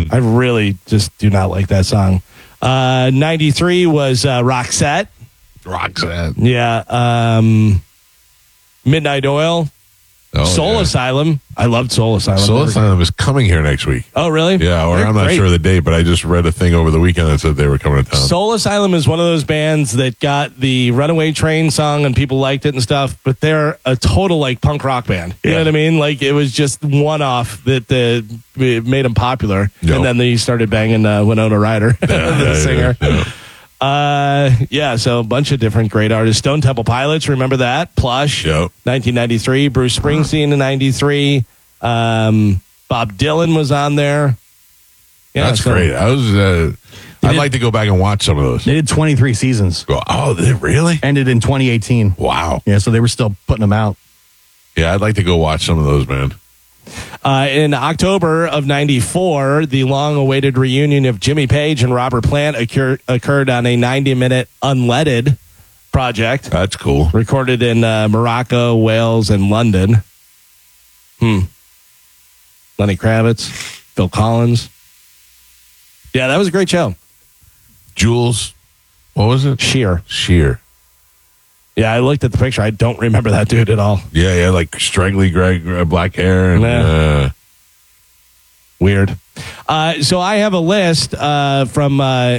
I really just do not like that song. 93 was Roxette. Roxette. Yeah. Midnight Oil. Soul Asylum. I loved Soul Asylum. Soul Asylum is coming here next week. Oh, really? Yeah, or They're I'm not great. sure of the date, but I just read a thing over the weekend that said they were coming to town. Soul Asylum is one of those bands that got the Runaway Train song and people liked it and stuff, but they're a total like punk rock band. You know what I mean? Like it was just one off that it made them popular, and then they started banging Winona Ryder, the singer. So a bunch of different great artists. Stone Temple Pilots, remember that? Plush, 1993. Bruce Springsteen in 93. Bob Dylan was on there. Yeah, that's great. I'd like to go back and watch some of those. They did 23 seasons. Oh, did they really? Ended in 2018. Wow. Yeah, so they were still putting them out. Yeah, I'd like to go watch some of those, man. In October of 94, the long-awaited reunion of Jimmy Page and Robert Plant occurred on a 90-minute unleaded project. That's cool. Recorded in Morocco, Wales, and London. Lenny Kravitz, Phil Collins. Yeah, that was a great show. Jules, what was it? Shear. Yeah, I looked at the picture. I don't remember that dude at all. Yeah, like straggly black hair. And, weird. So I have a list from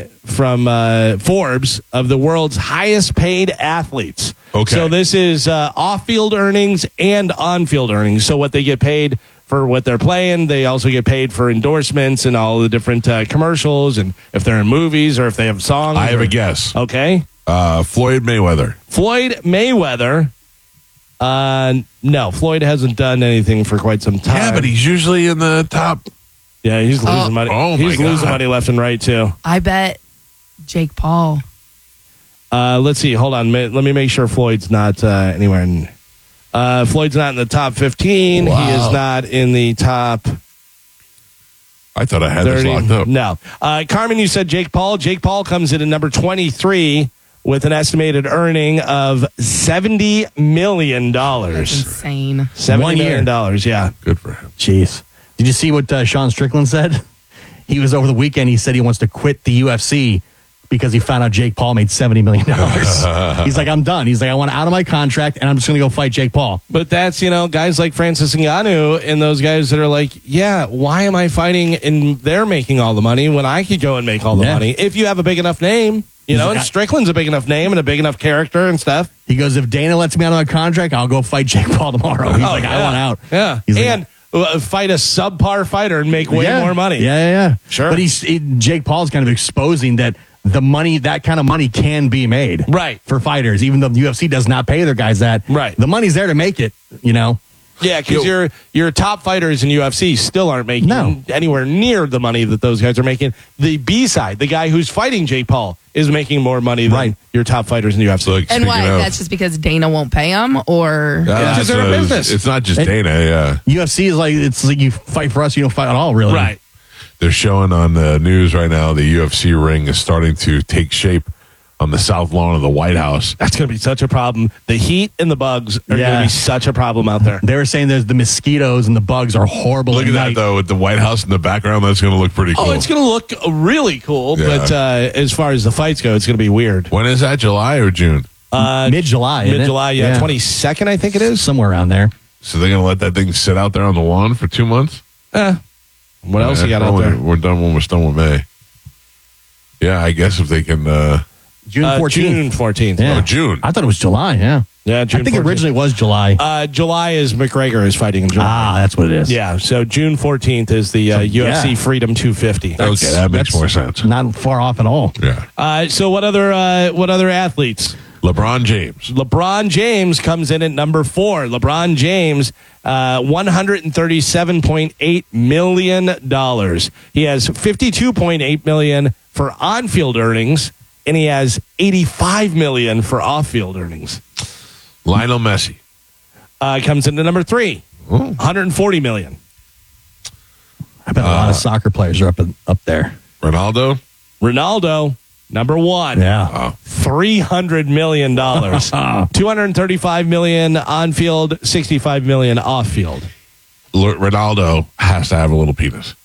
Forbes of the world's highest paid athletes. Okay. So this is off-field earnings and on-field earnings. So what they get paid for what they're playing, they also get paid for endorsements and all the different commercials, and if they're in movies or if they have songs. I have a guess. Okay. Floyd Mayweather. No, Floyd hasn't done anything for quite some time. Yeah, but he's usually in the top. Yeah, he's losing money. Oh, he's my God. losing money left and right, too. I bet Jake Paul. Let's see. Hold on. Let me make sure Floyd's not anywhere. Floyd's not in the top 15. Wow. He is not in the top I thought I had 30. this locked up. No. Carmen, you said Jake Paul. Jake Paul comes in at number 23 with an estimated earning of $70 million. That's insane. $70 million, yeah. Good for him. Jeez. Did you see what Sean Strickland said? He was over the weekend. He said he wants to quit the UFC because he found out Jake Paul made $70 million. He's like, I'm done. He's like, I want out of my contract, and I'm just going to go fight Jake Paul. But that's, guys like Francis Ngannou and those guys that are like, yeah, why am I fighting and they're making all the money when I could go and make all the money? If you have a big enough name, and Strickland's a big enough name and a big enough character and stuff. He goes, if Dana lets me out of my contract, I'll go fight Jake Paul tomorrow. He's like, I want out. Yeah. He's like, and fight a subpar fighter and make way more money. Yeah. Sure. But Jake Paul's kind of exposing that the money, that kind of money can be made. Right. For fighters, even though the UFC does not pay their guys that. Right. The money's there to make it, Yeah, because your top fighters in UFC still aren't making anywhere near the money that those guys are making. The B side, the guy who's fighting Jake Paul, is making more money than your top fighters in the UFC. Look, And why? That's just because Dana won't pay him, or because they're a business. It's not just Dana. Yeah, UFC is like, it's like you fight for us, you don't fight at all, really. Right. They're showing on the news right now the UFC ring is starting to take shape on the south lawn of the White House. That's going to be such a problem. The heat and the bugs are going to be such a problem out there. They were saying there's the mosquitoes and the bugs are horrible. Look at that, though, with the White House in the background. That's going to look pretty cool. Oh, it's going to look really cool, but as far as the fights go, it's going to be weird. When is that, July or June? Mid-July. Mid-July, yeah. 22nd, I think it is. Somewhere around there. So they're going to let that thing sit out there on the lawn for 2 months? What else you got out there? We're done when we're done with May. Yeah, I guess if they can... June 14th. June 14th. Yeah. Oh, June. I thought it was July, yeah. Yeah, June I think 14th. originally it was July. July is McGregor is fighting in July. Ah, that's what it is. Yeah, so June 14th is the UFC Freedom 250. Okay, that makes more sense. Not far off at all. Yeah. So what other athletes? LeBron James. LeBron James comes in at number 4. LeBron James, $137.8 million. He has $52.8 million for on-field earnings, and he has $85 million for off-field earnings. Lionel Messi. Comes into number 3, $140 million. I bet a lot of soccer players are up there. Ronaldo. Number 1. Yeah. $300 million. $235 million on field, $65 million off field. Ronaldo has to have a little penis.